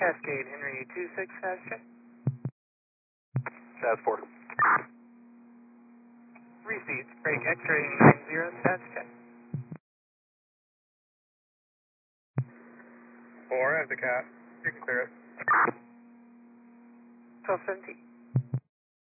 Cascade, Henry 26, fast check. SAS 4. Received, break X-ray 90, fast check. 4, I have the cat. You can clear it. 1217.